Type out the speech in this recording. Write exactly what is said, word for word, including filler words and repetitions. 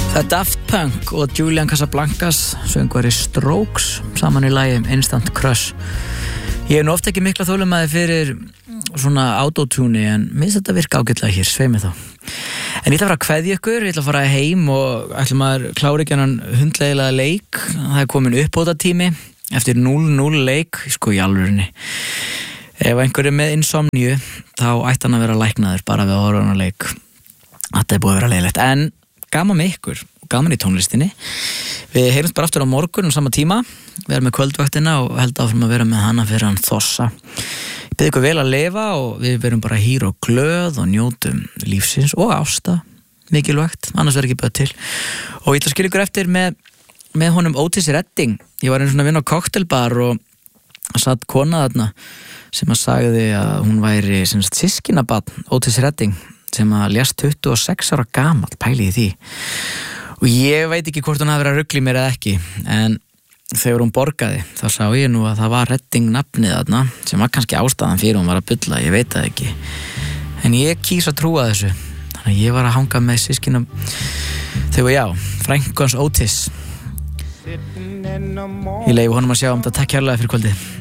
Það er Daft Punk og Julian Casablancas söngvari Strokes saman í lagi Instant Crush. Ég hef nú oft ekki mikla þolinmæði fyrir svona autotune en minnst þetta virka ágætlega hér, svei mig þá. En ég ætla að fara að kveðja ykkur, ég ætla að fara heim og ætla maður klára ekki hann hundleiðilega leik. Það er komin uppbótartími eftir núll núll leik, sko í alvörinni. Ef einhver er með insomníu þá ætti hann að vera læknaður bara við að horfa hann að leik. Þetta er búið að vera leiðilegt, en gaman með ykkur, gaman í tónlistinni. Við heyrumst bara aftur á morgun um sama tíma. Við erum með kvöldvaktina og held áfram að vera með hana fyrir hann Þossa. Ég bið ykkur vel að lifa og við verum bara hýr og glöð og njótum lífsins og ásta, mikilvægt, annars verður ekki böð til. Og ég ætla að skilja ykkur eftir með, með honum Otis Redding. Ég var einu svona að vinna á koktelbar og satt kona þarna sem að sagði að hún væri systkinabarn Otis Redding sem að lést tuttugu og sex ára gamall, pæli í því. Og ég veit ekki hvort hún hafi verið að rugla í mér eða ekki, en þegar hún borgaði, þá sá ég nú að það var Redding nafnið þarna, sem var kannski ástæðan fyrir hún var að bulla, ég veit það ekki. En ég kýs að trúa þessu, þannig að ég var að hanga með systkina, þegar já, frænku hans Otis. Ég leiði honum að sjá um þetta, takk kærlega fyrir kvöldið.